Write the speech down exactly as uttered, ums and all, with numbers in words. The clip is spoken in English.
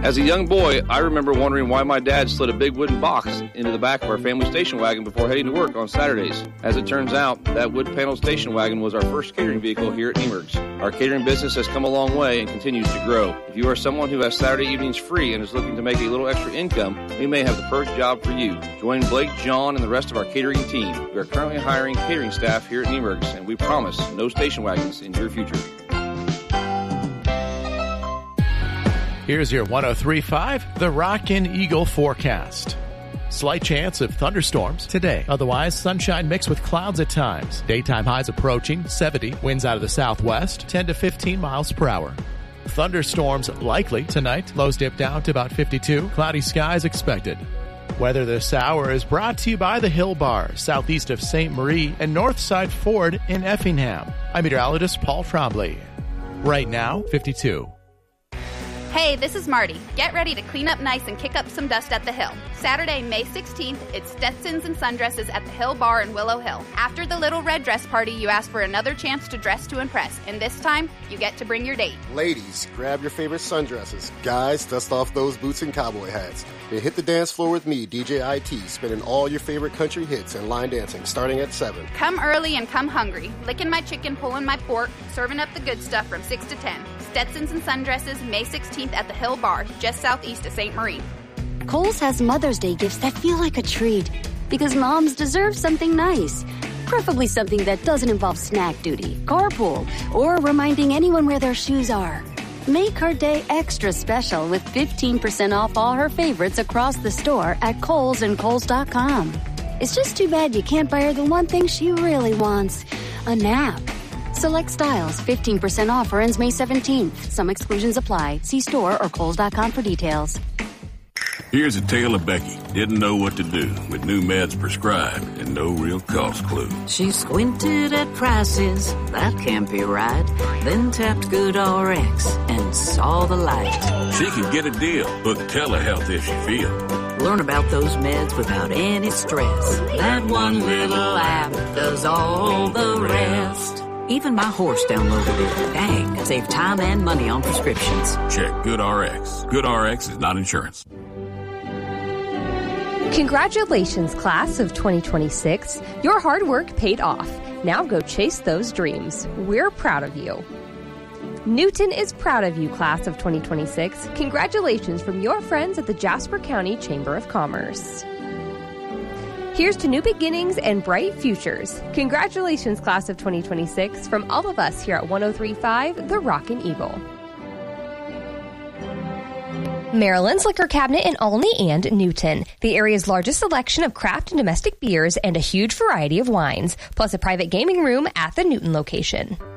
As a young boy, I remember wondering why my dad slid a big wooden box into the back of our family station wagon before heading to work on Saturdays. As it turns out, that wood panel station wagon was our first catering vehicle here at Nemergs. Our catering business has come a long way and continues to grow. If you are someone who has Saturday evenings free and is looking to make a little extra income, we may have the perfect job for you. Join Blake, John, and the rest of our catering team. We are currently hiring catering staff here at Nemergs, and we promise no station wagons in your future. Here's your one oh three point five, The Rockin' Eagle forecast. Slight chance of thunderstorms today. Otherwise, sunshine mixed with clouds at times. Daytime highs approaching seventy. Winds out of the southwest, ten to fifteen miles per hour. Thunderstorms likely tonight. Lows dip down to about fifty-two. Cloudy skies expected. Weather this hour is brought to you by the Hill Bar, southeast of Saint Marie and Northside Ford in Effingham. I'm meteorologist Paul Trombley. Right now, fifty-two. Hey, this is Marty. Get ready to clean up nice and kick up some dust at the Hill. Saturday, May sixteenth, it's Stetsons and Sundresses at the Hill Bar in Willow Hill. After the Little Red Dress Party, you ask for another chance to dress to impress, and this time, you get to bring your date. Ladies, grab your favorite sundresses. Guys, dust off those boots and cowboy hats. And hit the dance floor with me, D J I T, spinning all your favorite country hits and line dancing, starting at seven. Come early and come hungry. Licking my chicken, pulling my pork, serving up the good stuff from six to ten. Stetsons and Sundresses, May sixteenth at the Hill Bar, just southeast of Saint Marie. Kohl's has Mother's Day gifts that feel like a treat, because moms deserve something nice. Preferably something that doesn't involve snack duty, carpool, or reminding anyone where their shoes are. Make her day extra special with fifteen percent off all her favorites across the store at Kohl's and Kohl's dot com. It's just too bad you can't buy her the one thing she really wants, a nap. Select styles, fifteen percent off ends May seventeenth. Some exclusions apply. See store or Kohl's dot com for details. Here's a tale of Becky. Didn't know what to do with new meds prescribed and no real cost clue. She squinted at prices, that can't be right. Then tapped GoodRx and saw the light. She can get a deal. Book telehealth if she feels. Learn about those meds without any stress. That one little app does all the rest. Even my horse downloaded it. Dang, save time and money on prescriptions. Check GoodRx. GoodRx is not insurance. Congratulations, class of twenty twenty-six. Your hard work paid off. Now go chase those dreams. We're proud of you. Newton is proud of you, class of twenty twenty-six. Congratulations from your friends at the Jasper County Chamber of Commerce. Here's to new beginnings and bright futures. Congratulations, class of twenty twenty-six, from all of us here at one oh three point five, The Rockin' Eagle. Maryland's Liquor Cabinet in Olney and Newton. The area's largest selection of craft and domestic beers and a huge variety of wines, plus a private gaming room at the Newton location.